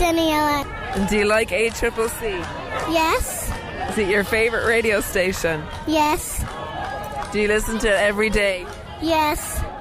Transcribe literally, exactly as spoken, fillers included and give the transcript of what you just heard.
Daniela. And do you like A C C C? Yes. Is it your favourite radio station? Yes. Do you listen to it every day? Yes.